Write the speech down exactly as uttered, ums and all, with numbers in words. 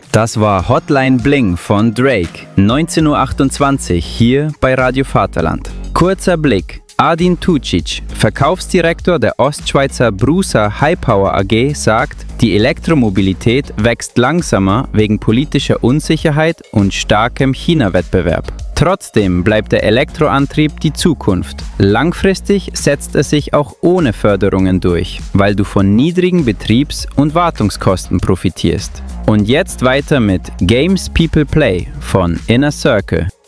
Das war Hotline Bling von Drake, neunzehn Uhr achtundzwanzig hier bei Radio Vaterland. Kurzer Blick. Adin Tucic, Verkaufsdirektor der Ostschweizer Brusa Highpower A G, sagt, die Elektromobilität wächst langsamer wegen politischer Unsicherheit und starkem China-Wettbewerb. Trotzdem bleibt der Elektroantrieb die Zukunft. Langfristig setzt es sich auch ohne Förderungen durch, weil du von niedrigen Betriebs- und Wartungskosten profitierst. Und jetzt weiter mit Games People Play von Inner Circle.